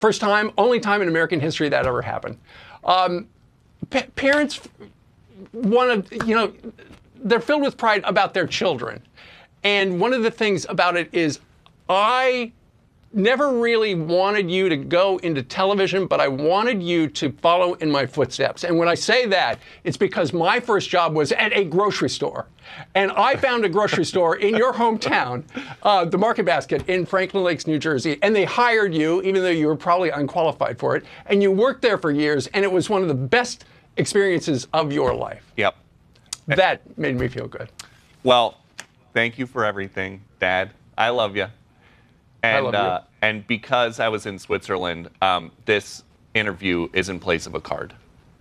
First time, only time in American history that ever happened. Parents want to, they're filled with pride about their children. And one of the things about it is I never really wanted you to go into television, but I wanted you to follow in my footsteps. And when I say that, it's because my first job was at a grocery store. And I found a grocery store in your hometown, the Market Basket in Franklin Lakes, New Jersey. And they hired you, even though you were probably unqualified for it. And you worked there for years, and it was one of the best experiences of your life. Yep. That made me feel good. Well, thank you for everything, Dad. I love you. And, I love you. And because I was in Switzerland, this interview is in place of a card.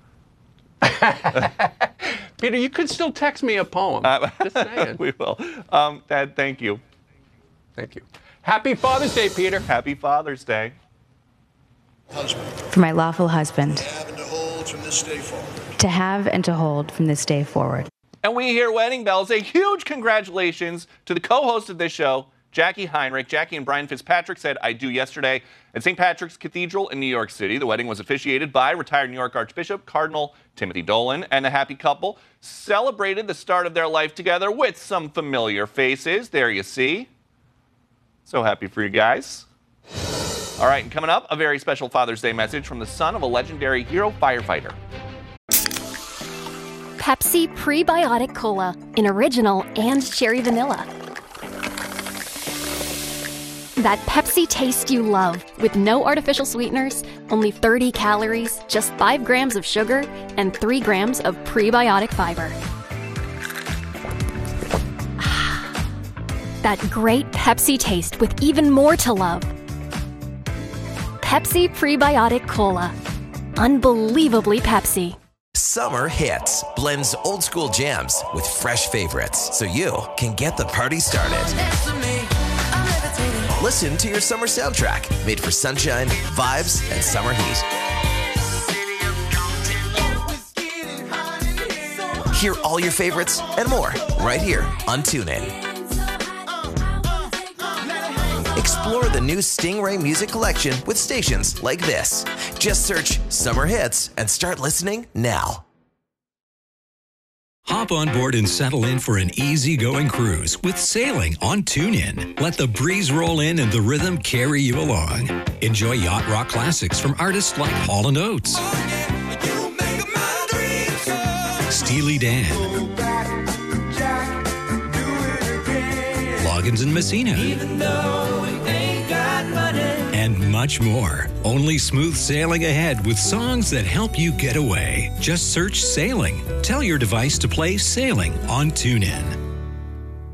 Peter, you could still text me a poem. Just saying. We will. Dad, thank you. Thank you. Happy Father's Day, Peter. Happy Father's Day. Husband. For my lawful husband. To have and to hold from this day forward. To have and to hold from this day forward. And we hear wedding bells. A huge congratulations to the co-host of this show, Jackie Heinrich. Jackie and Brian Fitzpatrick said, "I do" yesterday at St. Patrick's Cathedral in New York City. The wedding was officiated by retired New York Archbishop Cardinal Timothy Dolan, and the happy couple celebrated the start of their life together with some familiar faces. There you see. So happy for you guys. All right, and coming up, a very special Father's Day message from the son of a legendary hero firefighter. Pepsi Prebiotic Cola in original and cherry vanilla. That Pepsi taste you love, with no artificial sweeteners, only 30 calories, just 5 grams of sugar, and 3 grams of prebiotic fiber. That great Pepsi taste with even more to love. Pepsi Prebiotic Cola. Unbelievably Pepsi. Summer Hits blends old school jams with fresh favorites so you can get the party started. Listen to your summer soundtrack made for sunshine, vibes, and summer heat. Hear all your favorites and more right here on TuneIn. Explore the new Stingray music collection with stations like this. Just search Summer Hits and start listening now. Hop on board and settle in for an easy-going cruise with sailing on TuneIn. Let the breeze roll in and the rhythm carry you along. Enjoy yacht rock classics from artists like Hall & Oates, Steely Dan, Loggins and Messina, and much more. Only smooth sailing ahead with songs that help you get away. Just search Sailing. Tell your device to play Sailing on TuneIn.